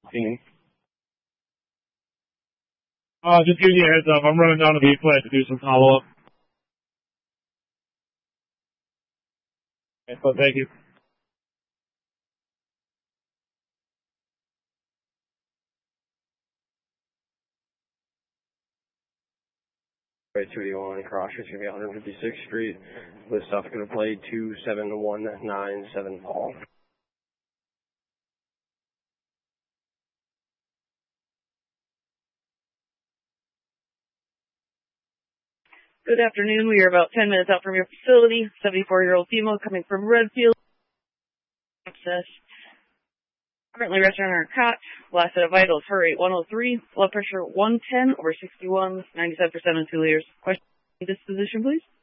Team. Just giving you a heads up. I'm running down to the flight to do some follow-up. Okay, so thank you. Right 281, cross, it's going to be 156th Street. This stuff's going to play 27197 Paul. Good afternoon. We are about 10 minutes out from your facility. 74-year-old female coming from Redfield. Access. Currently resting on her cot. Last set of vitals, her rate 103. Blood pressure 110 over 61. 97% on 2 liters. Question disposition, please.